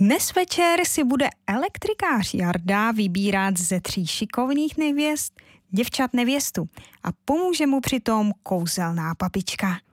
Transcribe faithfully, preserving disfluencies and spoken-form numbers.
Dnes večer si bude elektrikář Jarda vybírat ze tří šikovných nevěst děvčat nevěstu a pomůže mu přitom kouzelná papička.